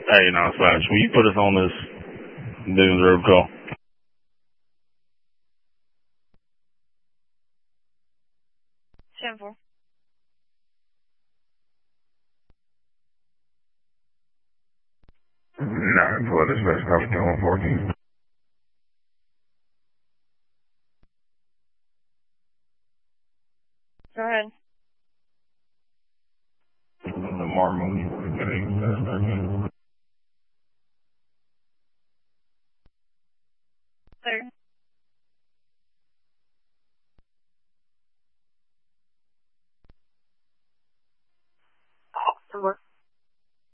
Hey, no, Slash, will you put us on this Dunes Road call? 10-4. Nine for this best coverage on 14. Go ahead. The Martin Mooney for the